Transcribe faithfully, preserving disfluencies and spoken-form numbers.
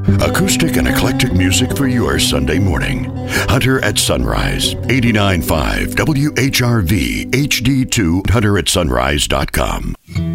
Acoustic and eclectic music for your Sunday morning. Hunter at Sunrise, eighty-nine point five W H R V H D two, hunter at sunrise dot com.